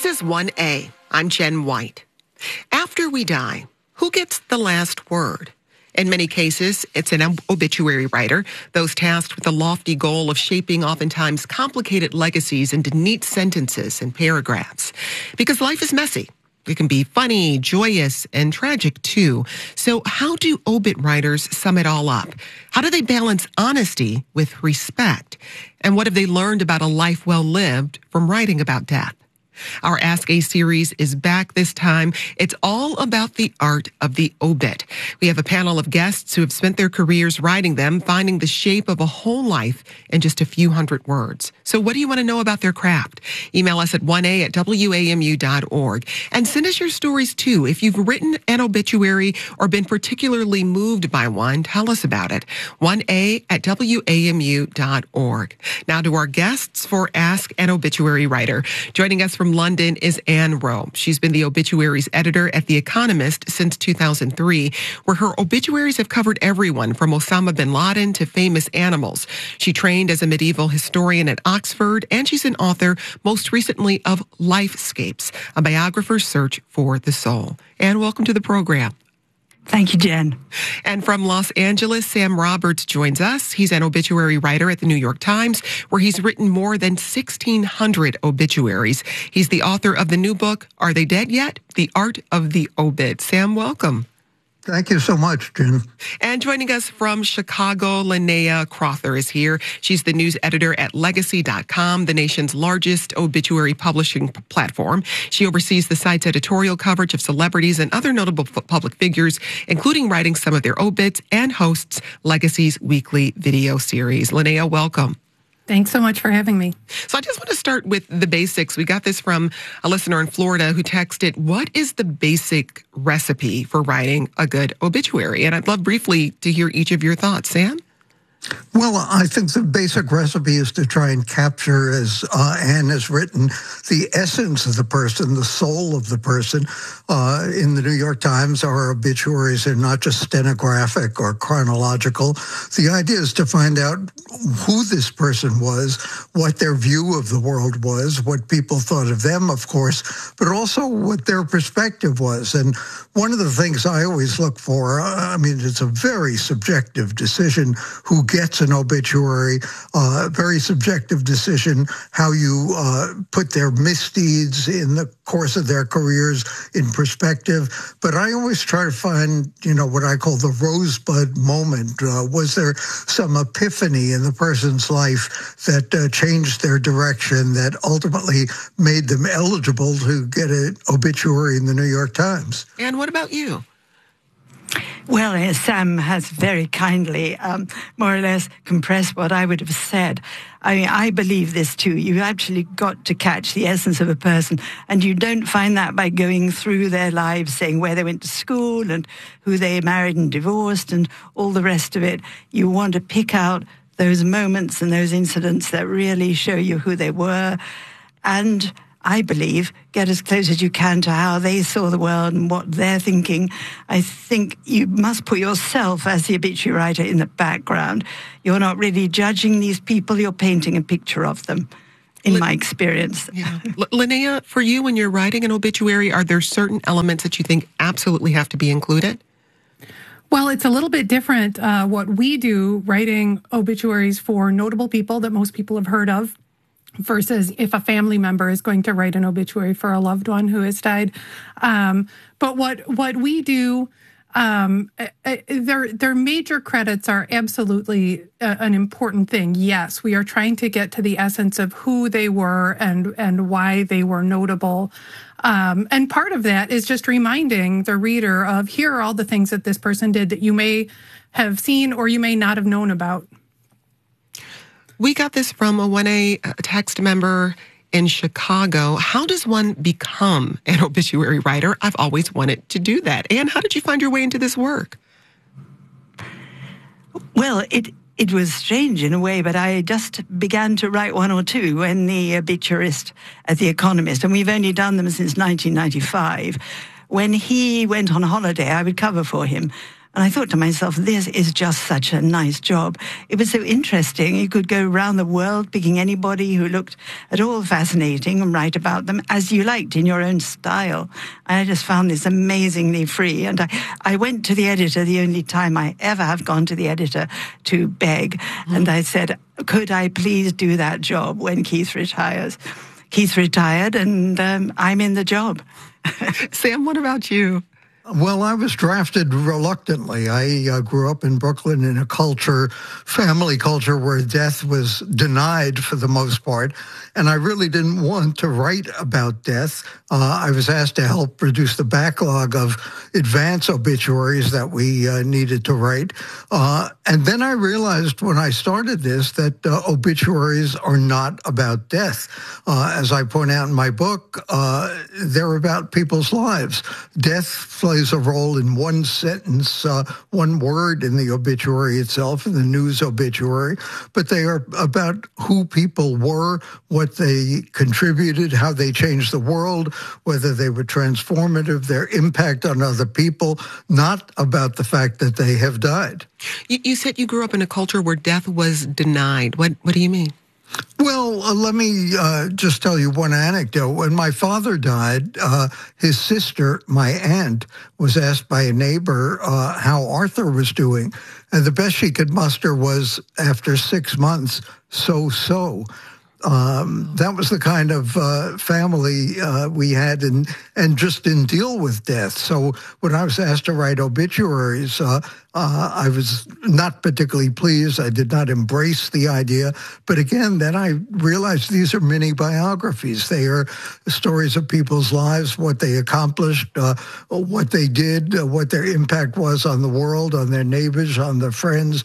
This is 1A. I'm Jen White. After we die, who gets the last word? In many cases, it's an obituary writer, those tasked with the lofty goal of shaping oftentimes complicated legacies into neat sentences and paragraphs. Because life is messy. It can be funny, joyous, and tragic too. So how do obit writers sum it all up? How do they balance honesty with respect? And what have they learned about a life well lived from writing about death? Our Ask A series is back this time. It's all about the art of the obit. We have a panel of guests who have spent their careers writing them, finding the shape of a whole life in just a few hundred words. So what do you want to know about their craft? Email us at 1a@wamu.org and send us your stories too. If you've written an obituary or been particularly moved by one, tell us about it. 1a@wamu.org. Now to our guests for Ask an Obituary Writer. Joining us from London is Anne Rowe. She's been the obituaries editor at The Economist since 2003, where her obituaries have covered everyone from Osama bin Laden to famous animals. She trained as a medieval historian at Oxford, and she's an author, most recently, of Lifescapes, a biographer's search for the soul. Anne, welcome to the program. Thank you, Jen. And from Los Angeles, Sam Roberts joins us. He's an obituary writer at the New York Times, where he's written more than 1,600 obituaries. He's the author of the new book, Are They Dead Yet? The Art of the Obit. Sam, welcome. Thank you so much, Jen. And joining us from Chicago, Linnea Crowther is here. She's the news editor at Legacy.com, the nation's largest obituary publishing platform. She oversees the site's editorial coverage of celebrities and other notable public figures, including writing some of their obits, and hosts Legacy's weekly video series. Linnea, welcome. Thanks so much for having me. So I just want to start with the basics. We got this from a listener in Florida who texted, what is the basic recipe for writing a good obituary? And I'd love briefly to hear each of your thoughts. Sam? Well, I think the basic recipe is to try and capture, as Anne has written, the essence of the person, the soul of the person. In the New York Times, our obituaries are not just stenographic or chronological. The idea is to find out who this person was, what their view of the world was, what people thought of them, of course, but also what their perspective was. And one of the things I always look for, I mean, it's a very subjective decision who gets an obituary, very subjective decision, how you put their misdeeds in the course of their careers in perspective. But I always try to find, what I call the rosebud moment. Was there some epiphany in the person's life that changed their direction, that ultimately made them eligible to get an obituary in the New York Times? And what about you? Well, Sam has very kindly, more or less, compressed what I would have said. I mean, I believe this too. You actually got to catch the essence of a person, and you don't find that by going through their lives, saying where they went to school and who they married and divorced and all the rest of it. You want to pick out those moments and those incidents that really show you who they were, and I believe, get as close as you can to how they saw the world and what they're thinking. I think you must put yourself as the obituary writer in the background. You're not really judging these people, you're painting a picture of them, in my experience. Yeah. Linnea, for you, when you're writing an obituary, are there certain elements that you think absolutely have to be included? Well, it's a little bit different what we do, writing obituaries for notable people that most people have heard of, versus if a family member is going to write an obituary for a loved one who has died. But what we do, their major credits are absolutely an important thing. Yes, we are trying to get to the essence of who they were and why they were notable. And part of that is just reminding the reader of, here are all the things that this person did that you may have seen or you may not have known about. We got this from a 1A text member in Chicago. How does one become an obituary writer? I've always wanted to do that. Anne, how did you find your way into this work? Well, it was strange in a way, but I just began to write one or two when the obituarist at The Economist, and we've only done them since 1995. When he went on holiday, I would cover for him. And I thought to myself, this is just such a nice job. It was so interesting. You could go around the world picking anybody who looked at all fascinating and write about them as you liked in your own style. I just found this amazingly free. And I went to the editor, the only time I ever have gone to the editor to beg. And I said, could I please do that job when Keith retires? Keith retired, and I'm in the job. Sam, what about you? Well, I was drafted reluctantly. I grew up in Brooklyn in a family culture, where death was denied for the most part. And I really didn't want to write about death. I was asked to help reduce the backlog of advance obituaries that we needed to write. And then I realized when I started this that obituaries are not about death. As I point out in my book, they're about people's lives. Death plays a role in one sentence, one word in the obituary itself, in the news obituary, but they are about who people were, what they contributed, how they changed the world, whether they were transformative, their impact on other people, not about the fact that they have died. You said you grew up in a culture where death was denied. What do you mean? Well, let me just tell you one anecdote. When my father died, his sister, my aunt, was asked by a neighbor how Arthur was doing. And the best she could muster was, after 6 months, so. That was the kind of family we had, and just didn't deal with death. So when I was asked to write obituaries, I was not particularly pleased. I did not embrace the idea. But again, then I realized these are mini biographies. They are stories of people's lives, what they accomplished, what they did, what their impact was on the world, on their neighbors, on their friends.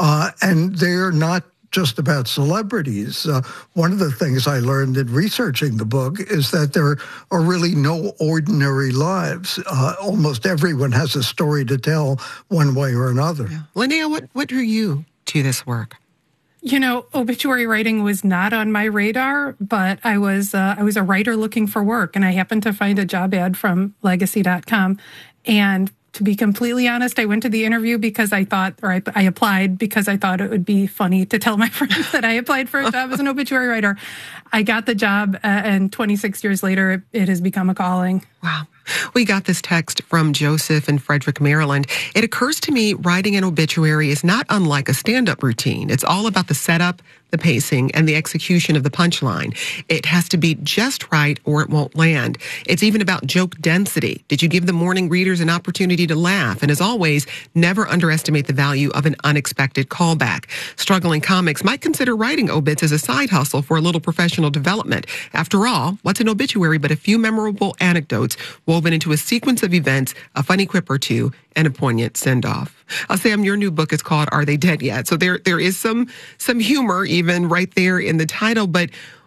And they're not just about celebrities. One of the things I learned in researching the book is that there are really no ordinary lives. Almost everyone has a story to tell one way or another. Yeah. Linnea, what drew you to this work? You know, obituary writing was not on my radar, but I was a writer looking for work, and I happened to find a job ad from legacy.com. And to be completely honest, I went to the interview because I applied because I thought it would be funny to tell my friends that I applied for a job as an obituary writer. I got the job, and 26 years later, it has become a calling. Wow. We got this text from Joseph in Frederick, Maryland. It occurs to me writing an obituary is not unlike a stand-up routine. It's all about the setup, the pacing, and the execution of the punchline. It has to be just right or it won't land. It's even about joke density. Did you give the morning readers an opportunity to laugh? And as always, never underestimate the value of an unexpected callback. Struggling comics might consider writing obits as a side hustle for a little professional development. After all, what's an obituary but a few memorable anecdotes woven into a sequence of events, a funny quip or two, and a poignant send-off. Sam, your new book is called Are They Dead Yet? So there is some humor even right there in the title, but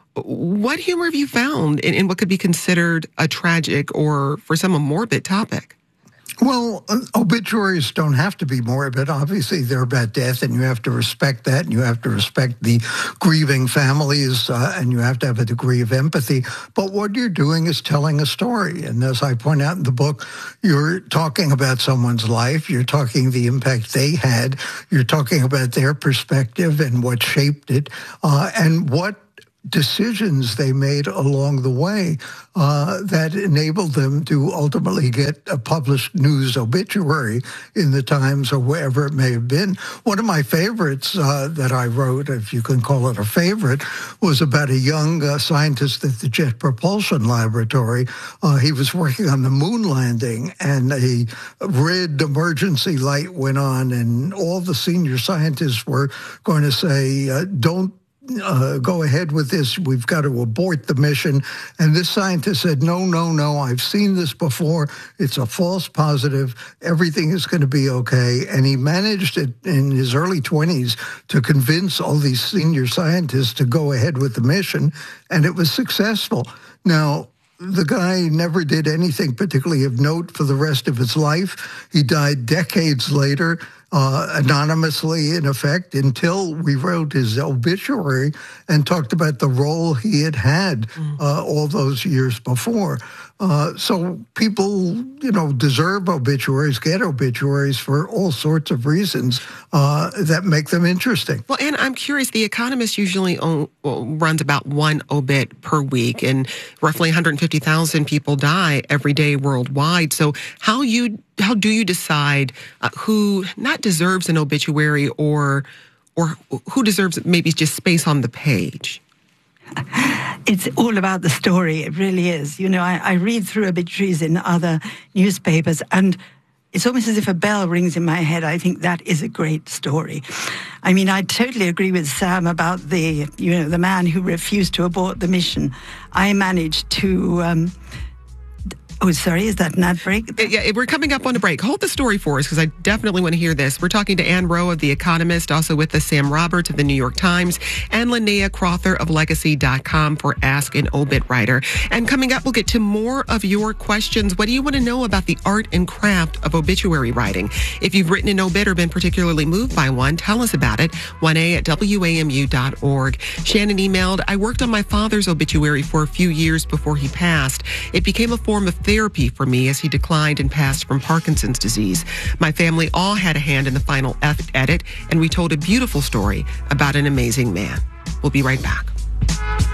what humor have you found in what could be considered a tragic or, for some, a morbid topic? Well, obituaries don't have to be morbid. Obviously, they're about death, and you have to respect that, and you have to respect the grieving families, and you have to have a degree of empathy. But what you're doing is telling a story. And as I point out in the book, you're talking about someone's life. You're talking the impact they had. You're talking about their perspective and what shaped it, and what decisions they made along the way that enabled them to ultimately get a published news obituary in the Times or wherever it may have been. One of my favorites that I wrote, if you can call it a favorite, was about a young scientist at the Jet Propulsion Laboratory. He was working on the moon landing, and a red emergency light went on, and all the senior scientists were going to say, don't go ahead with this. We've got to abort the mission. And this scientist said, no, I've seen this before. It's a false positive. Everything is going to be okay. And he managed it in his early 20s to convince all these senior scientists to go ahead with the mission. And it was successful. Now, the guy never did anything particularly of note for the rest of his life. He died decades later, anonymously, in effect, until we wrote his obituary and talked about the role he had had all those years before. So people, deserve obituaries, get obituaries for all sorts of reasons that make them interesting. Well, and I'm curious, The Economist usually runs about one obit per week, and roughly 150,000 people die every day worldwide. So how do you decide who not deserves an obituary or who deserves maybe just space on the page? It's all about the story. It really is. I read through obituaries in other newspapers, and it's almost as if a bell rings in my head. I think that is a great story. I mean, I totally agree with Sam about the man who refused to abort the mission. I managed to... Oh, sorry, is that an ad break? Yeah, we're coming up on a break. Hold the story for us, because I definitely want to hear this. We're talking to Ann Wroe of The Economist, also with us Sam Roberts of The New York Times, and Linnea Crowther of Legacy.com for Ask an Obit Writer. And coming up, we'll get to more of your questions. What do you want to know about the art and craft of obituary writing? If you've written an obit or been particularly moved by one, tell us about it. 1a@wamu.org. Shannon emailed, I worked on my father's obituary for a few years before he passed. It became a form of therapy for me as he declined and passed from Parkinson's disease. My family all had a hand in the final edit, and we told a beautiful story about an amazing man. We'll be right back.